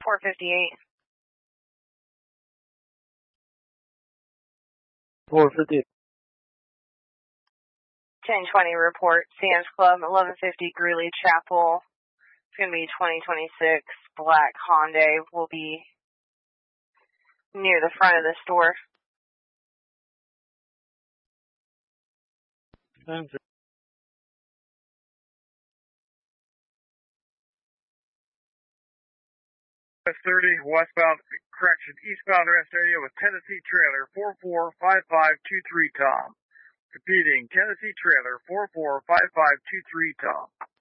458. 450. 1020 report. Sam's Club, 1150 Greeley Chapel. It's going to be 2026 black Hyundai. Will be near the front of the store. Thank you. 30 westbound, eastbound rest area with Tennessee trailer 445523 Tom. Competing Tennessee trailer 445523 Tom.